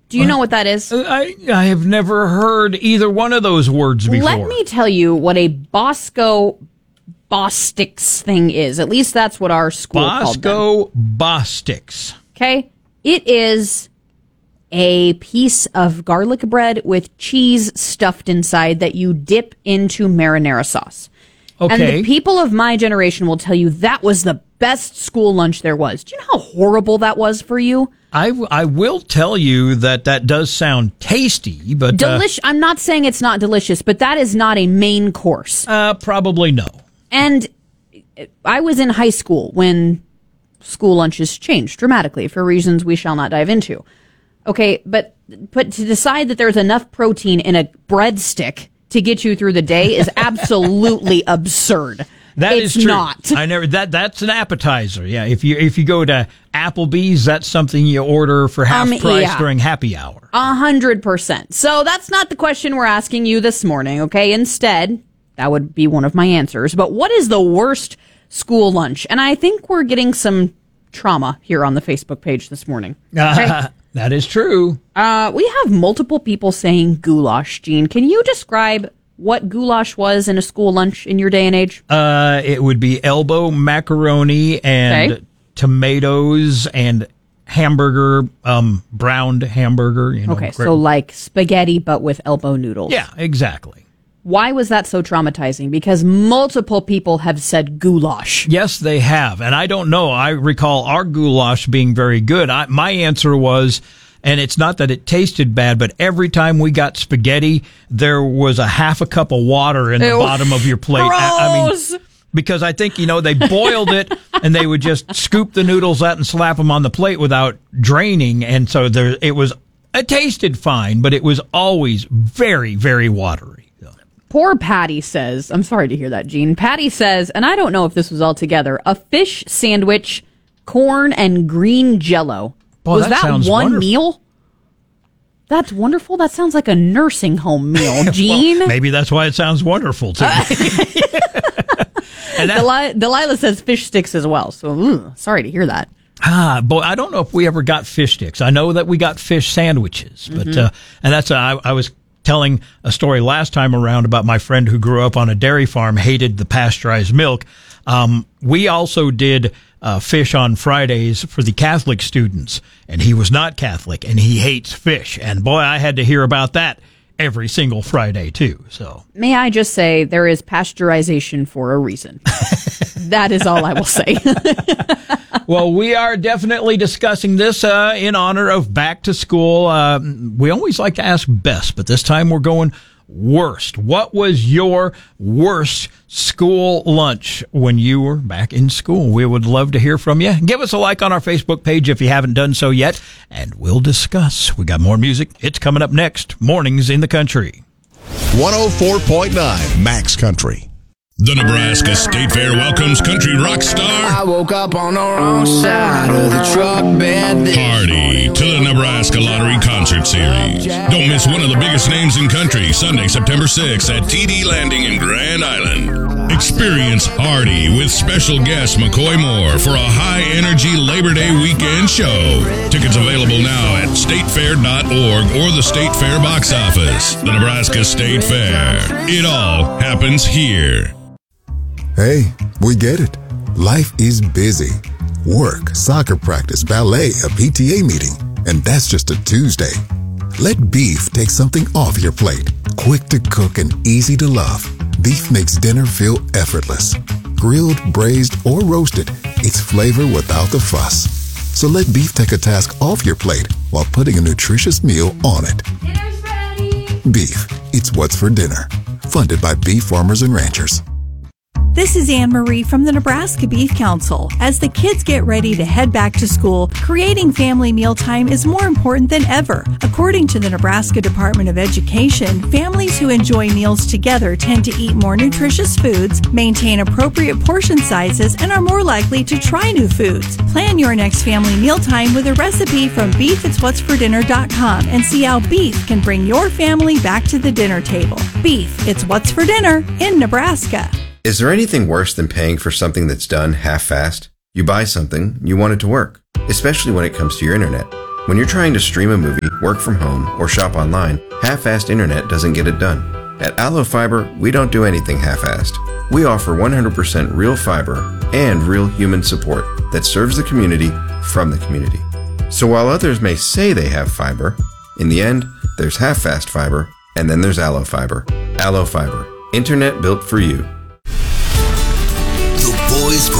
Do you know what that is? I have never heard either one of those words before. Let me tell you what a Bosco Bostix thing is. At least that's what our school called them. Bosco Bostix. Okay? It is a piece of garlic bread with cheese stuffed inside that you dip into marinara sauce. Okay. And the people of my generation will tell you that was the best school lunch there was. Do you know how horrible that was for you? I will tell you that does sound tasty, but... I'm not saying it's not delicious, but that is not a main course. Probably no. And I was in high school when school lunches changed dramatically for reasons we shall not dive into. Okay, but to decide that there's enough protein in a breadstick to get you through the day is absolutely absurd. It's true. Not. I never. That's an appetizer. Yeah. If you go to Applebee's, that's something you order for half price during happy hour. 100%. So that's not the question we're asking you this morning. Okay. Instead, that would be one of my answers. But what is the worst school lunch? And I think we're getting some trauma here on the Facebook page this morning. Okay? That is true. We have multiple people saying goulash. Gene, can you describe what goulash was in a school lunch in your day and age? It would be elbow macaroni and tomatoes and hamburger, browned hamburger. Okay, so like spaghetti, but with elbow noodles. Yeah, exactly. Why was that so traumatizing? Because multiple people have said goulash. Yes, they have. And I don't know. I recall our goulash being very good. My answer was... And it's not that it tasted bad, but every time we got spaghetti, there was a half a cup of water in the bottom of your plate. Gross. Because I think, they boiled it and they would just scoop the noodles out and slap them on the plate without draining. And so it tasted fine, but it was always very, very watery. Poor Patty says, I'm sorry to hear that, Gene. Patty says, and I don't know if this was all together, a fish sandwich, corn, and green Jell-O. Boy, was that one wonderful. meal? That's wonderful. That sounds like a nursing home meal, Gene. Well, maybe that's why it sounds wonderful to me. Delilah says fish sticks as well. So sorry to hear that. Boy, I don't know if we ever got fish sticks. I know that we got fish sandwiches, but and that's I was telling a story last time around about my friend who grew up on a dairy farm, hated the pasteurized milk. We also did fish on Fridays for the Catholic students, and he was not Catholic, and he hates fish. And boy, I had to hear about that every single Friday too. So may I just say there is pasteurization for a reason. That is all I will say. Well, we are definitely discussing this in honor of back to school. We always like to ask best, but this time we're going worst. What was your worst school lunch when you were back in school? We would love to hear from you. Give us a like on our Facebook page if you haven't done so yet, and we'll discuss. We got more music. It's coming up next. Mornings in the Country. 104.9 Max Country. The Nebraska State Fair welcomes country rock star I woke up on the wrong side of the truck bed. Hardy to the Nebraska Lottery Concert Series. Don't miss one of the biggest names in country, Sunday, September 6th at TD Landing in Grand Island. Experience Hardy with special guest McCoy Moore for a high-energy Labor Day weekend show. Tickets available now at statefair.org or the State Fair box office. The Nebraska State Fair. It all happens here. Hey, we get it. Life is busy. Work, soccer practice, ballet, a PTA meeting. And that's just a Tuesday. Let Beef take something off your plate. Quick to cook and easy to love. Beef makes dinner feel effortless. Grilled, braised, or roasted, it's flavor without the fuss. So let Beef take a task off your plate while putting a nutritious meal on it. Dinner's ready. Beef, it's what's for dinner. Funded by beef farmers and ranchers. This is Anne Marie from the Nebraska Beef Council. As the kids get ready to head back to school, creating family mealtime is more important than ever. According to the Nebraska Department of Education, families who enjoy meals together tend to eat more nutritious foods, maintain appropriate portion sizes, and are more likely to try new foods. Plan your next family mealtime with a recipe from beefitswhatsfordinner.com and see how beef can bring your family back to the dinner table. Beef, it's what's for dinner in Nebraska. Is there anything worse than paying for something that's done half-fast? You buy something, you want it to work, especially when it comes to your internet. When you're trying to stream a movie, work from home, or shop online, half-assed internet doesn't get it done. At Allo Fiber, we don't do anything half-assed. We offer 100% real fiber and real human support that serves the community from the community. So while others may say they have fiber, in the end, there's half-fast fiber, and then there's Allo Fiber. Allo Fiber, internet built for you. The Boys